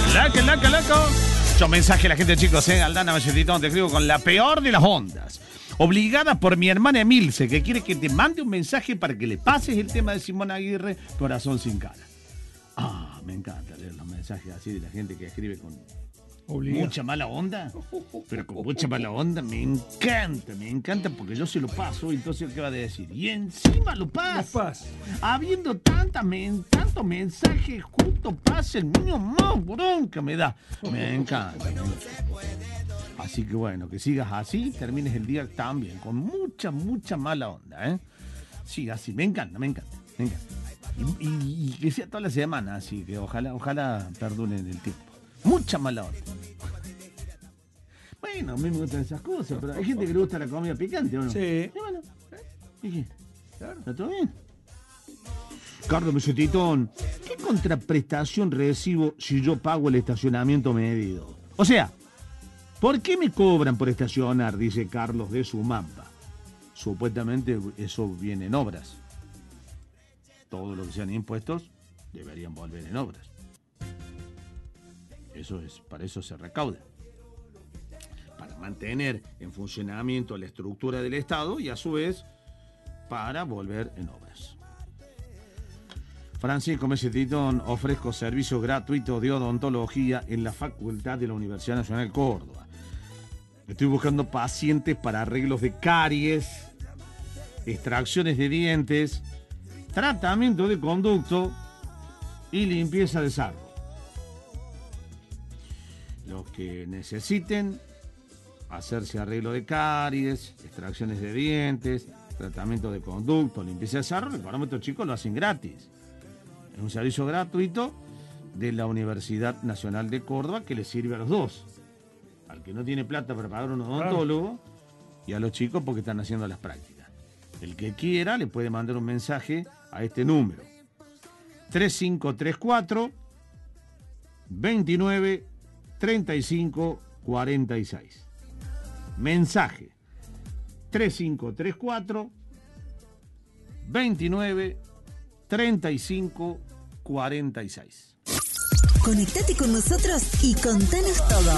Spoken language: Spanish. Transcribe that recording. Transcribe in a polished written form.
Loco. Yo mensaje a la gente, chicos, Aldana Valletitón, te escribo con la peor de las ondas. Obligada por mi hermana Emilce, que quiere que te mande un mensaje para que le pases el tema de Simón Aguirre, Corazón sin cara. Me encanta leer los mensajes así de la gente que escribe con mucha mala onda. Pero con mucha mala onda me encanta porque yo se lo paso y entonces ¿qué va a decir? Y encima lo pasa. Habiendo tantos mensajes, justo pasa el niño más bronca me da. Me encanta. Así que bueno, que sigas así, termines el día también, con mucha mala onda, ¿eh? Sí, así, me encanta. Y que sea toda la semana, así que ojalá perduren el tiempo. Mucha mala onda. Bueno, a mí me gustan esas cosas, pero hay gente que le gusta la comida picante, ¿o no? Sí. Y bueno, ¿y qué? ¿Está todo bien? Carlos Mesetitón, ¿qué contraprestación recibo si yo pago el estacionamiento medido? O sea, ¿por qué me cobran por estacionar? Dice Carlos de Sumampa. Supuestamente eso viene en obras. Todo lo que sean impuestos deberían volver en obras. Para eso se recauda. Para mantener en funcionamiento la estructura del Estado y a su vez para volver en obras. Francisco Mesetitón, ofrezco servicios gratuitos de odontología en la Facultad de la Universidad Nacional de Córdoba. Estoy buscando pacientes para arreglos de caries, extracciones de dientes, tratamiento de conducto y limpieza de sarro. Los que necesiten hacerse arreglo de caries, extracciones de dientes, tratamiento de conducto, limpieza de sarro, recordemos que estos chicos lo hacen gratis. Es un servicio gratuito de la Universidad Nacional de Córdoba que les sirve a los dos. Al que no tiene plata para pagar un odontólogo y a los chicos porque están haciendo las prácticas. El que quiera le puede mandar un mensaje a este número. 3534 29 35 46. Mensaje 3534 29 35 46. Conectate con nosotros y contanos todo.